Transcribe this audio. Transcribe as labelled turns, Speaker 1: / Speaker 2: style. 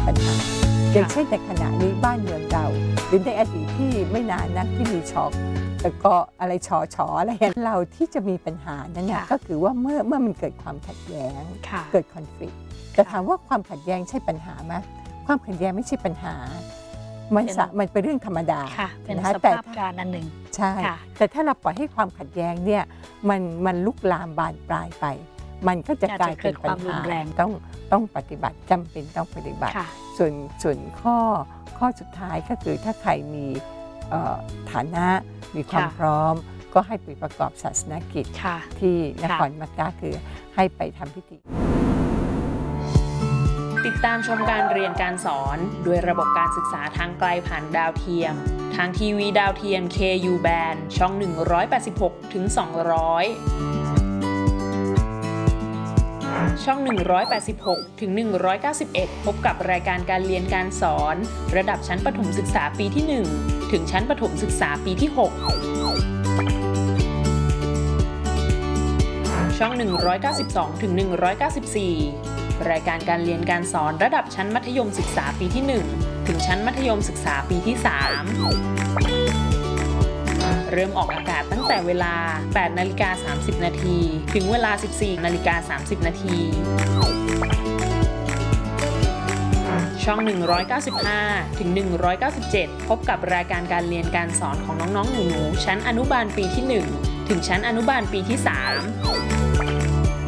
Speaker 1: ปัญหาอย่างเช่นในขณะนี้บ้านเมืองเราหรือในอดีตที่ไม่นานนักที่มีช็อคแต่ก็อะไรชออะไรเราที่จะมีปัญหานั้นนะก็คือว่าเมื่อมันเกิดความขัดแย้งเกิดคอนฟ lict แต่ถามว่าความขัดแย้งใช่ปัญหาไหมความขัดแย้งไม่ใช่ปัญหามันเป็นเรื่องธรรมดา
Speaker 2: เป็นสภาพการอันหนึ่ง
Speaker 1: ใช่แต่ถ้าเราปล่อยให้ความขัดแย้งเนี่ยมันลุกลามบานปลายไปมันก็จะกลายเป็นปัญหาต้องปฏิบัติจำเป็นต้องปฏิบัติส่วนข้อสุดท้ายก็คือถ้าใครมีฐานะมีความพร้อมก็ให้ไปประกอบศาสนกิจที่นครมักกะคือให้ไปทำพิธี
Speaker 3: ติดตามชมการเรียนการสอนด้วยระบบการศึกษาทางไกลผ่านดาวเทียมทางทีวีดาวเทียม KU Band ช่อง 186 ถึง 200 ช่อง 186 ถึง 191 พบกับรายการการเรียนการสอนระดับชั้นประถมศึกษาปีที่ 1 ถึงชั้นประถมศึกษาปีที่ 6 ช่อง 192 ถึง 194 รายการการเรียนการสอนระดับชั้นมัธยมศึกษาปีที่ 1 ถึงชั้นมัธยมศึกษาปีที่ 3 เริ่มออกอากาศตั้งแต่เวลา 8:30 น. ถึงเวลา 14:30 น. ช่อง 195 ถึง 197 พบกับรายการการเรียนการสอนของน้องๆหนูๆชั้นอนุบาลปีที่ 1 ถึงชั้นอนุบาลปีที่ 3